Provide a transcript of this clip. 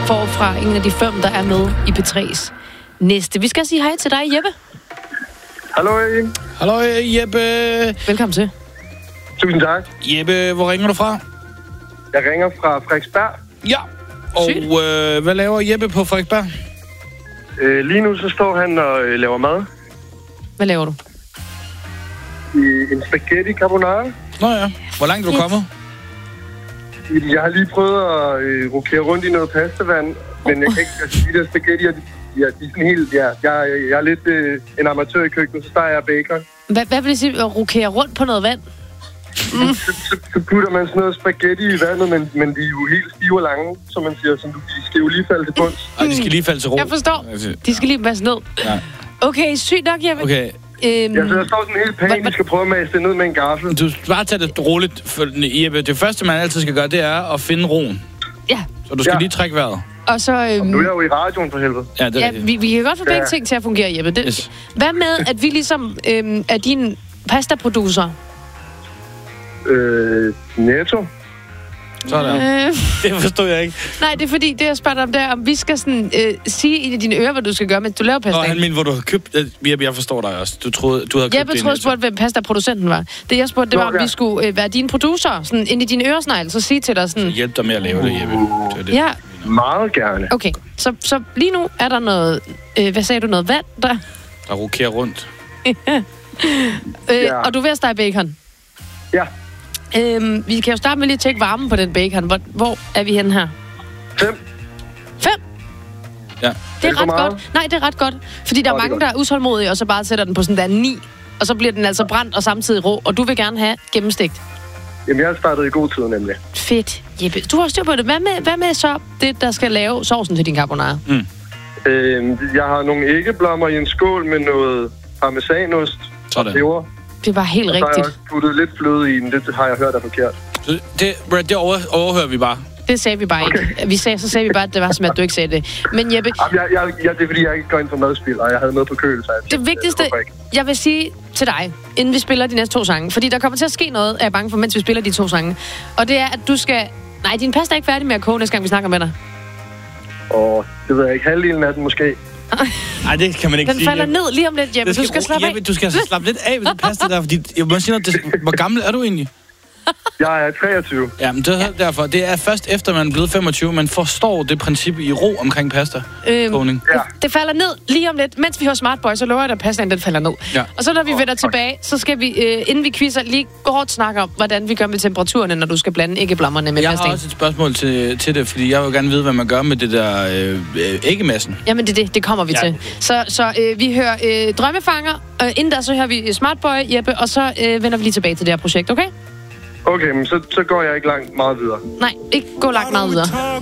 får fra en af de 5, der er med i P3's næste. Vi skal sige hej til dig, Jeppe. Hallo. Hallo, Jeppe. Velkommen til. Tusind tak. Jeppe, hvor ringer du fra? Jeg ringer fra Frederiksberg. Ja. Og hvad laver Jeppe på Frederiksberg? Lige nu så står han og laver mad. Hvad laver du? En spaghetti carbonara. Nå ja. Hvor langt er du kommet? Jeg har lige prøvet at rokere rundt i noget pastavand, men jeg kan ikke sige, de der spaghetti, de er sådan helt... Ja, jeg er lidt en amatør i køkkenet, så steger jeg bacon. Hvad vil det sige at rokere rundt på noget vand? Så putter man sådan noget spaghetti i vandet, men de er jo helt stive og lange, som man siger. De skal jo lige falde til bunds. Og de skal lige falde til ro. Jeg forstår. De skal lige passe ned. Ja. Okay, sygt nok, Jeppe. Okay. Jeg står sådan helt panisk og prøver at mase det ned med en gaffel. Du skal bare tage det roligt. For, Jeppe, det første, man altid skal gøre, det er at finde roen. Ja. Så du skal lige trække vejret. Og så... Nu er jeg jo i radioen for helvede. Ja, det er vi kan godt få begge ting til at fungere, Jeppe. Yes. Hvad med, at vi ligesom er din pasta-producer? Netto. Sådan. Det forstår jeg ikke. Nej, det er fordi, det jeg spørger dig om, det er, om vi skal sådan, sige i dine ører, hvad du skal gøre, mens du laver pasta. Nå, han mener, hvor du har købt... Jeg forstår dig også. Du havde købt Jeppe det. Jeg spurgte, hvem pasta-producenten var. Det jeg spurgte, det var, om vi skulle være dine producer, sådan ind i dine øresnegle, så sige til dig sådan... Hjælp dig med at lave det, Jeppe. Det. Ja. Meget gerne. Okay, så lige nu er der noget... hvad sagde du? Noget vand, der... Der rokerer rundt. Og du er ved at stege bacon? Ja. Vi kan jo starte med lige at tjekke varmen på den bacon. Hvor er vi henne her? 5. 5? Ja. Det er ret godt. Nej, det er ret godt. Fordi der er mange, der er utålmodige, og så bare sætter den på sådan der 9. Og så bliver den altså brændt og samtidig rå. Og du vil gerne have gennemstegt. Jamen, jeg har startet i god tid, nemlig. Fedt, Jeppe. Du har styr på det. Hvad med så det, der skal lave sovsen til din carbonara? Jeg har nogle æggeblommer i en skål med noget parmesanost. Sådan. Peber. Det var helt rigtigt. Og så har jeg også puttet lidt fløde i den. Det har jeg hørt er forkert. Det overhører vi bare. Det sagde vi bare ikke. Så sagde vi bare, at det var som at du ikke sagde det. Men Jeppe... Jamen, det er fordi, jeg ikke går ind for madspil, og jeg havde noget på køl. Så det vigtigste, jeg vil sige til dig, inden vi spiller de næste 2 sange, fordi der kommer til at ske noget, er jeg bange for, mens vi spiller de 2 sange. Og det er, at du skal... Nej, din pasta er ikke færdig med at koge, næste gang vi snakker med dig. Det ved jeg ikke. Halvdelen af den måske. Nej, det kan man ikke sige. Den falder ned lige om lidt, Jeppe. Du skal slappe af. Jeppe, du skal altså slappe lidt af med den pasta der, fordi jeg må sige noget, hvor gammel er du egentlig? Jeg er 23. Ja, men det er derfor. Det er først efter, man er blevet 25, man forstår det princip i ro omkring pasta. Det falder ned lige om lidt. Mens vi har Smart Boy, så lover jeg, at pastaen den falder ned. Ja. Og så når vi vender tilbage, så skal vi, inden vi quizzer, lige kort snakke om, hvordan vi gør med temperaturerne, når du skal blande æggeblommerne med pastaen. Jeg har også et spørgsmål til det, fordi jeg vil gerne vide, hvad man gør med det der æggemæssen. Jamen det kommer vi til. Så vi hører Drømmefanger. Inden der, så hører vi Smart Boy, Jeppe, og så vender vi lige tilbage til det her projekt, okay? Okay, men så går jeg ikke langt meget videre. Nej, ikke gå langt meget videre.